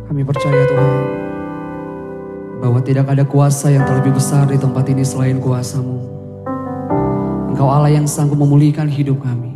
Kami percaya Tuhan, bahwa tidak ada kuasa yang terlebih besar di tempat ini selain kuasa-Mu. Engkau Allah yang sanggup memulihkan hidup kami.